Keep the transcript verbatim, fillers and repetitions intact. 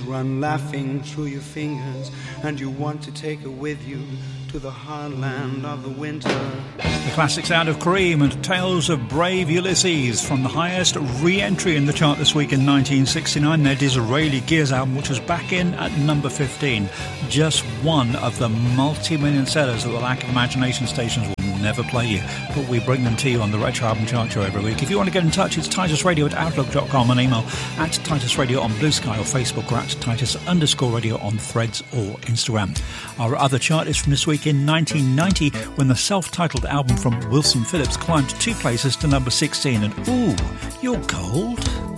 run laughing through your fingers, and you want to take her with you to the heartland of the winter. The classic sound of Cream and Tales of Brave Ulysses from the highest re-entry in the chart this week in nineteen sixty-nine, their Disraeli Gears album, which was back in at number fifteen. Just one of the multi-million sellers that the Lack of Imagination stations will never play you, but we bring them to you on the Retro Album Chart Show every week. If you want to get in touch, it's titus radio at outlook dot com, and email at Titus Radio on Blue Sky or Facebook, or at Titus underscore radio on Threads or Instagram. Our other chart is from this week in nineteen ninety, when the self-titled album from Wilson Phillips climbed two places to number sixteen, and ooh, you're cold.